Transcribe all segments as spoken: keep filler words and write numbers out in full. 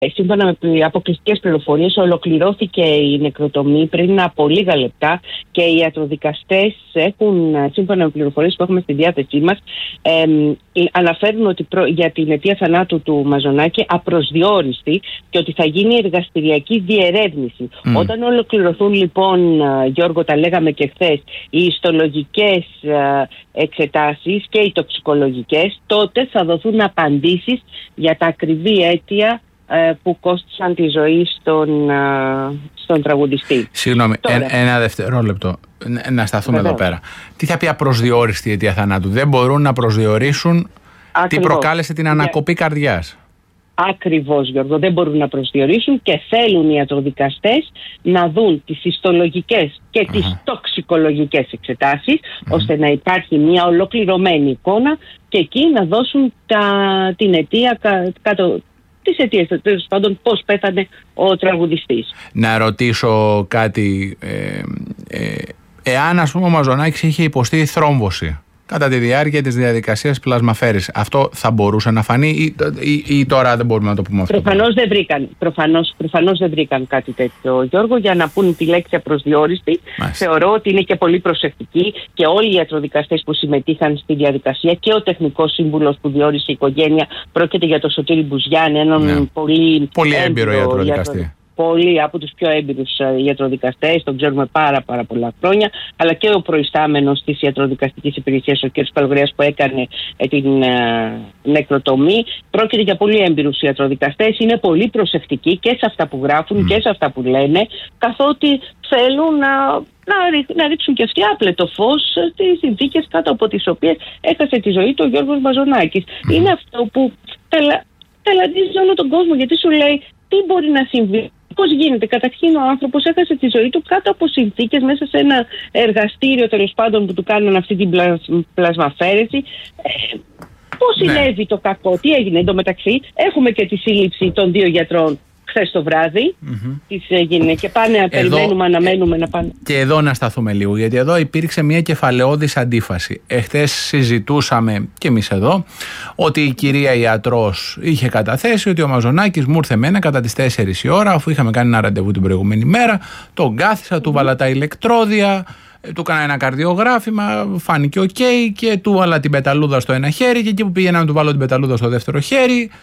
σύμφωνα με αποκλειστικές πληροφορίες, ολοκληρώθηκε η νεκροτομή πριν από λίγα λεπτά και οι ιατροδικαστές έχουν, σύμφωνα με πληροφορίες που έχουμε στη διάθεσή μας, ε, αναφέρουν ότι προ, για την αιτία θανάτου του Μαζονάκη απροσδιόριστη και ότι θα γίνει εργαστηριακή διερεύνηση. Mm. Όταν ολοκληρωθούν λοιπόν, Γιώργο, τα λέγαμε και χθες, οι ιστολογικές εξετάσεις και οι τοξικολογικές, τότε θα δοθούν απαντήσεις για τα ακριβή αίτια που κόστησαν τη ζωή στον, στον τραγουδιστή. Συγγνώμη, Τώρα, ένα δευτερόλεπτο να σταθούμε Βεβαίως. εδώ πέρα. Τι θα πει απροσδιόριστη αιτία θανάτου? Δεν μπορούν να προσδιορίσουν Ακριβώς. τι προκάλεσε την ανακοπή yeah. καρδιάς. Ακριβώς, Γιώργο, δεν μπορούν να προσδιορίσουν και θέλουν οι ιατροδικαστές να δουν τις ιστολογικές και uh-huh. τις τοξικολογικές εξετάσεις, uh-huh. ώστε να υπάρχει μια ολοκληρωμένη εικόνα και εκεί να δώσουν τα, την αιτία κα, κάτω τις αιτίες, τέλος πάντων, πώς πέθανε ο τραγουδιστής. Να ρωτήσω κάτι, ε, ε, εάν ας πούμε ο Μαζονάκης είχε υποστεί θρόμβωση κατά τη διάρκεια της διαδικασίας πλασμαφέρης, αυτό θα μπορούσε να φανεί ή, ή, ή τώρα δεν μπορούμε να το πούμε αυτό? Προφανώς δεν βρήκαν, προφανώς, προφανώς δεν βρήκαν κάτι τέτοιο, Γιώργο, για να πούν τη λέξη απροσδιόριστη. Μάλιστα. Θεωρώ ότι είναι και πολύ προσεκτικοί και όλοι οι ιατροδικαστές που συμμετείχαν στη διαδικασία και ο τεχνικός σύμβουλος που διόρισε η οικογένεια, πρόκειται για τον Σωτήρη Μπουζιάννη, έναν ναι. πολύ, πολύ έμπειρο ιατροδικαστή. Ιατρο... Πολύ από τους πιο έμπειρους ιατροδικαστές, τον ξέρουμε πάρα πάρα πολλά χρόνια, αλλά και ο προϊστάμενος της ιατροδικαστικής υπηρεσίας, ο κ. Καλογριάς, που έκανε την ε, νεκροτομή. Πρόκειται για πολύ έμπειρους ιατροδικαστές, είναι πολύ προσεκτικοί και σε αυτά που γράφουν mm. και σε αυτά που λένε, καθότι θέλουν να, να, να ρίξουν και αυτοί άπλετο φως στις συνθήκες κάτω από τις οποίες έχασε τη ζωή του ο Γιώργος Μαζονάκης. Mm. Είναι αυτό που τελα, τελαντίζει όλο τον κόσμο, γιατί σου λέει τι μπορεί να συμβεί. Πώς γίνεται? Καταρχήν ο άνθρωπος έχασε τη ζωή του κάτω από συνθήκες μέσα σε ένα εργαστήριο, τέλος πάντων, που του κάνουν αυτή την πλασμαφέρεση. Ε, πώς ναι. συνέβη το κακό, τι έγινε? Εν τω μεταξύ έχουμε και τη σύλληψη των δύο γιατρών χθες το βράδυ, mm-hmm. τις έγινε και πάνε να περιμένουμε, αναμένουμε να πάνε. Και εδώ να σταθούμε λίγο, γιατί εδώ υπήρξε μια κεφαλαιώδης αντίφαση. Εχθές συζητούσαμε κι εμείς εδώ ότι η κυρία ιατρός είχε καταθέσει ότι ο Μαζονάκης μου ήρθε μένα κατά τις τέσσερις η ώρα, αφού είχαμε κάνει ένα ραντεβού την προηγούμενη μέρα, τον κάθισα, mm-hmm. του βάλα τα ηλεκτρόδια, του έκανα ένα καρδιογράφημα, φάνηκε οκ okay, και του βάλα την πεταλούδα στο ένα χέρι και εκεί που πήγαινα να του βάλω την πεταλούδα στο δεύτερο χέρι,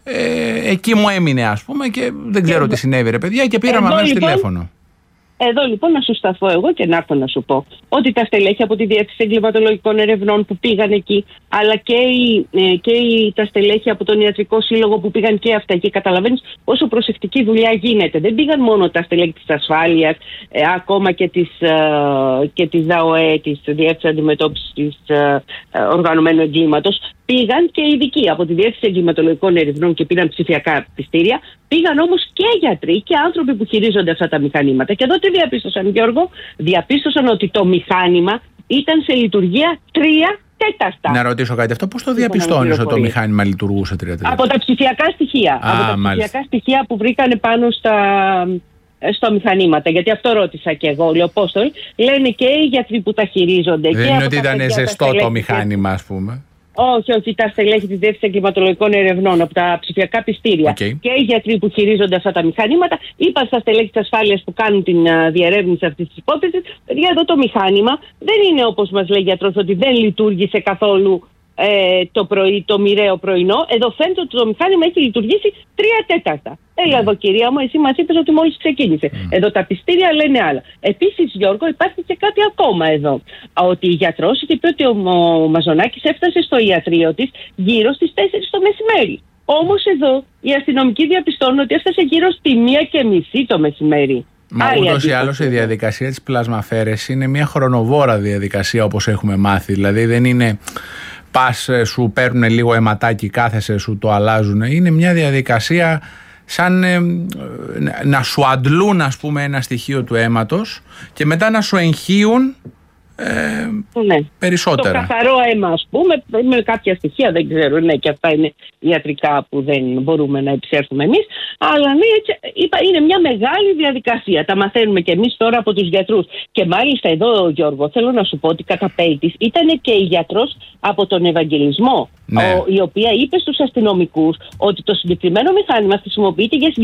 Ε, εκεί μου έμεινε, ας πούμε, και δεν ξέρω τι συνέβη, ρε παιδιά, και πήραμε αμέσως λοιπόν, τηλέφωνο. Εδώ λοιπόν να σου σταθώ εγώ και να έρθω να σου πω ότι τα στελέχη από τη Διεύθυνση Εγκληματολογικών Ερευνών που πήγαν εκεί, αλλά και, οι, και οι, τα στελέχη από τον Ιατρικό Σύλλογο που πήγαν και αυτά, και καταλαβαίνεις πόσο προσεκτική δουλειά γίνεται. Δεν πήγαν μόνο τα στελέχη της ασφάλειας, ε, ακόμα και της, ε, και της ΔΑΟΕ, της Διεύθυνσης Αντιμετώπισης ε, ε, Οργανωμένου Εγκλήματος. Πήγαν και ειδικοί από τη Διεύθυνση Εγκληματολογικών Ερευνών και πήραν ψηφιακά πιστήρια. Πήγαν όμως και γιατροί και άνθρωποι που χειρίζονται αυτά τα μηχανήματα. Και εδώ τι διαπίστωσαν, Γιώργο? Διαπίστωσαν ότι το μηχάνημα ήταν σε λειτουργία τρία τέταρτα. Να ρωτήσω κάτι, αυτό πώς το διαπιστώνεις ότι το μηχάνημα λειτουργούσε τρία τέταρτα? Από τα ψηφιακά στοιχεία. Α, από τα μάλιστα. ψηφιακά στοιχεία που βρήκανε πάνω στα, στα μηχανήματα. Γιατί αυτό ρώτησα και εγώ, Λεοπόστολ. Λένε και οι γιατροί που τα χειρίζονται. Δεν και είναι ότι ήταν ζεστό το μηχάνημα, ας πούμε. Όχι, όχι, τα στελέχη της Διεύθυνσης Εγκληματολογικών Ερευνών από τα ψηφιακά πιστήρια okay. και οι γιατροί που χειρίζονται αυτά τα μηχανήματα είπαν στα στελέχη της ασφάλειας που κάνουν την uh, διερεύνηση αυτής της υπόθεσης, παιδιά, εδώ το μηχάνημα δεν είναι όπως μας λέει γιατρός ότι δεν λειτουργήσε καθόλου ε, το πρωί, το μοιραίο πρωινό. Εδώ φαίνεται ότι το μηχάνημα έχει λειτουργήσει τρία τέταρτα. Έλα εδώ, κυρία μου, εσύ μας είπες ότι μόλις ξεκίνησε. Mm. Εδώ τα πιστήρια λένε άλλα. Επίσης, Γιώργο, υπάρχει και κάτι ακόμα εδώ. Ότι η γιατρός είχε πει ότι ο, ο Μαζονάκης έφτασε στο ιατρείο της γύρω στις τέσσερις το μεσημέρι. Όμως εδώ οι αστυνομικοί διαπιστώνουν ότι έφτασε γύρω στη μία και μισή το μεσημέρι. Μα ούτως ή άλλως η διαδικασία της πλασμαφέρεσης είναι μια χρονοβόρα διαδικασία, όπως έχουμε μάθει. Δηλαδή δεν είναι πας, σου παίρνουν λίγο αιματάκι, κάθεσαι, σου το αλλάζουν. Είναι μια διαδικασία σαν ε, να σου αντλούν, ας πούμε, ένα στοιχείο του αίματος και μετά να σου εγχύουν Ε, ναι. Περισσότερα. Το καθαρό αίμα, ας πούμε, με κάποια στοιχεία, δεν ξέρω, ναι, και αυτά είναι ιατρικά που δεν μπορούμε να επισέλθουμε εμείς, αλλά ναι, έτσι, είπα, είναι μια μεγάλη διαδικασία. Τα μαθαίνουμε και εμείς τώρα από τους γιατρούς. Και μάλιστα εδώ, Γιώργο, θέλω να σου πω ότι κατά πέιτης ήταν και η γιατρός από τον Ευαγγελισμό, ναι. ο, η οποία είπε στους αστυνομικούς ότι το συγκεκριμένο μηχάνημα χρησιμοποιείται για